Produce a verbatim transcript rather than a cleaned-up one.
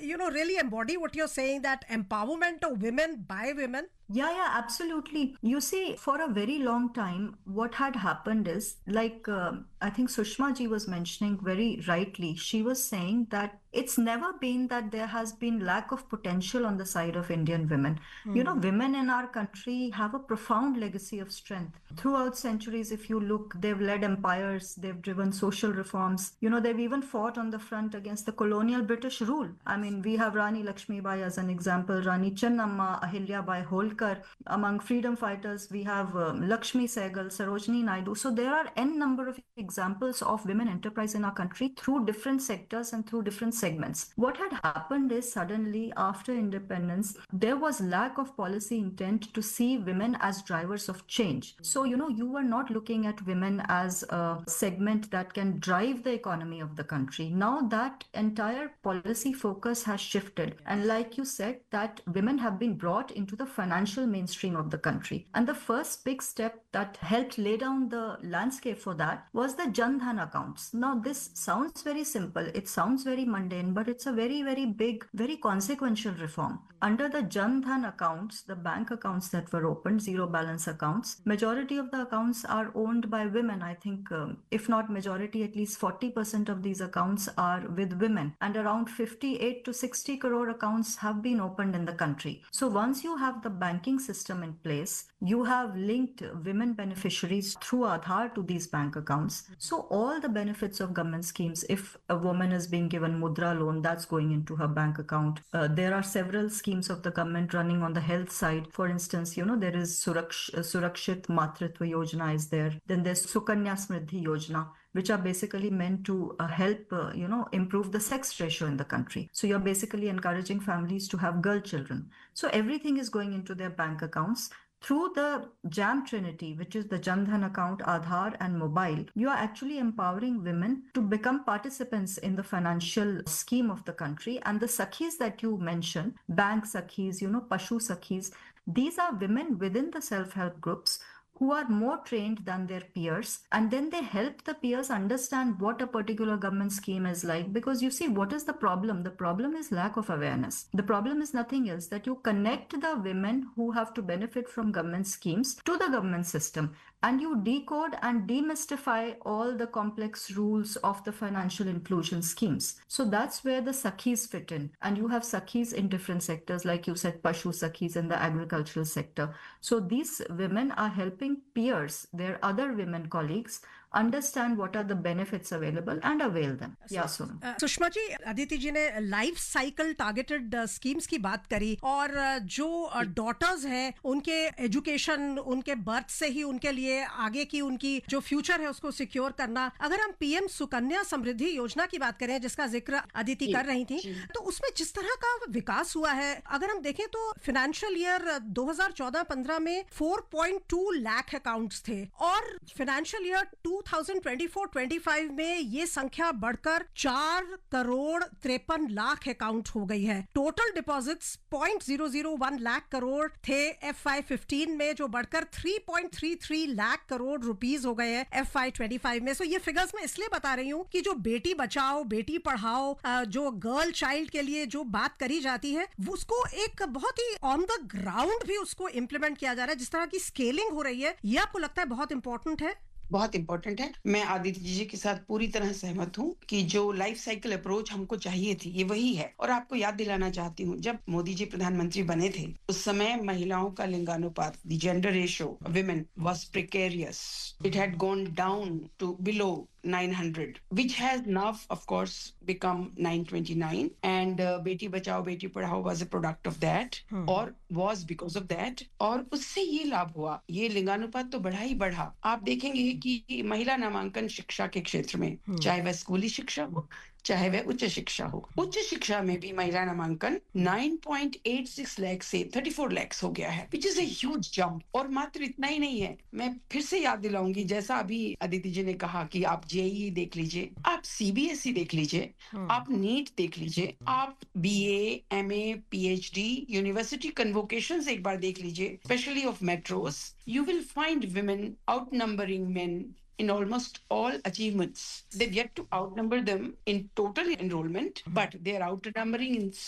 you know, really embody what you're saying, that empowerment of women by women? Yeah, yeah, absolutely. You see, for a very long time, what had happened is, like, um, I think Sushma ji was mentioning very rightly, she was saying that it's never been that there has been lack of potential on the side of Indian women. Hmm. You know, women in our country have a profound legacy of strength. Throughout centuries, if you look, they've led empires, they've driven social reforms. You know, they've even fought on the front against the colonial British rule. I mean, we have Rani Lakshmibai as an example, Rani Chennamma, Ahilyabai Holkar. Among freedom fighters, we have um, Lakshmi Sehgal, Sarojini Naidu. So there are n number of examples of women enterprise in our country through different sectors and through different segments. What had happened is suddenly after independence, there was lack of policy intent to see women as drivers of change. So, you know, you were not looking at women as a segment that can drive the economy of the country. Now that entire policy focus has shifted. And like you said, that women have been brought into the financial mainstream of the country. And the first big step that helped lay down the landscape for that was the Jan Dhan accounts. Now, this sounds very simple. It sounds very mundane, but it's a very, very big, very consequential reform. Under the Jan Dhan accounts, the bank accounts that were opened, zero balance accounts, majority of the accounts are owned by women. I think, um, if not majority, at least forty percent of these accounts are with women. And around fifty-eight to sixty crore accounts have been opened in the country. So once you have the banking system in place, you have linked women beneficiaries through Aadhaar to these bank accounts. So all the benefits of government schemes, if a woman is being given Mudra loan, that's going into her bank account. Uh, there are several schemes of the government running on the health side. For instance, you know, there is Suraksh, uh, Surakshit Matritva Yojana is there. Then there's Sukanya Smriddhi Yojana, which are basically meant to uh, help, uh, you know, improve the sex ratio in the country. So you're basically encouraging families to have girl children. So everything is going into their bank accounts. Through the JAM Trinity, which is the Jan Dhan account, Aadhaar and mobile, you are actually empowering women to become participants in the financial scheme of the country. And the Sakhis that you mentioned, bank Sakhis, you know, Pashu Sakhis, these are women within the self-help groups who are more trained than their peers, and then they help the peers understand what a particular government scheme is like. Because you see, what is the problem? The problem is lack of awareness. The problem is nothing else, that you connect the women who have to benefit from government schemes to the government system, and you decode and demystify all the complex rules of the financial inclusion schemes. So that's where the Sakhis fit in. And you have Sakhis in different sectors, like you said, Pashu Sakhis in the agricultural sector. So these women are helping peers, their other women colleagues, understand what are the benefits available and avail them. Yeah, Sonam. uh, Sushma ji, Aditi जी ने life cycle targeted schemes की बात करी, और uh, जो daughters uh, हैं उनके education, उनके birth से ही उनके लिए आगे की उनकी जो फ्यूचर है उसको सिक्योर करना. अगर हम पीएम सुकन्या समृद्धि योजना की बात करें, जिसका जिक्र अदिति कर रही थी, तो उसमें जिस तरह का विकास हुआ है, अगर हम देखें तो फाइनेंशियल ईयर दो हज़ार चौदह पंद्रह में चार पॉइंट दो लाख अकाउंट्स थे, और फाइनेंशियल ईयर दो हज़ार चौबीस पच्चीस में ये संख्या बढ़कर चार करोड़ तिरपन लाख अकाउंट हो गई है. Total deposits point zero zero one lakh crore थे एफ आई फिफ्टीन में, जो बढ़कर तीन पॉइंट तीन तीन लाख करोड़ रुपीस हो गए हैं एफ आई ट्वेंटी फाइव में. सो ये फिगर्स मैं इसलिए बता रही हूँ कि जो बेटी बचाओ बेटी पढ़ाओ, जो गर्ल चाइल्ड के लिए जो बात करी जाती है, उसको एक बहुत ही ऑन द ग्राउंड भी उसको इम्प्लीमेंट किया जा रहा है. जिस तरह की स्केलिंग हो रही है, ये आपको लगता है बहुत इंपॉर्टेंट है? बहुत इंपॉर्टेंट है. मैं आदित्य जी के साथ पूरी तरह सहमत हूँ कि जो लाइफ साइकिल अप्रोच हमको चाहिए थी, ये वही है. और आपको याद दिलाना चाहती हूँ, जब मोदी जी प्रधानमंत्री बने थे, उस समय महिलाओं का लिंगानुपात, the gender ratio women was precarious. It had gone down to below nine hundred, which has now of course become nine twenty-nine, and uh, beti bachao beti padhao was a product of that, hmm. or was because of that. और उससे ये लाभ हुआ, ये लिंगानुपात तो बढ़ा ही बढ़ा. आप देखेंगे कि महिला नामांकन शिक्षा के क्षेत्र में, hmm. चाहे वह स्कूली शिक्षा हो, चाहे वह उच्च शिक्षा हो, उच्च शिक्षा में भी महिला नामांकन नौ पॉइंट आठ छह लाख से चौंतीस लाख हो गया है, which is a huge jump. और मात्र इतना ही नहीं है, मैं फिर से याद दिलाऊंगी, जैसा अभी अदिति जी ने कहा कि आप जेईई देख लीजिए, आप सीबीएसई देख लीजिए, आप नीट देख लीजिए, आप बीए, एमए, पीएचडी, यूनिवर्सिटी कन्वोकेशंस एक बार देख लीजिए, specially of metros. You will find women outnumbering men in almost all achievements. They've yet to outnumber them in total enrollment, but they're outnumbering in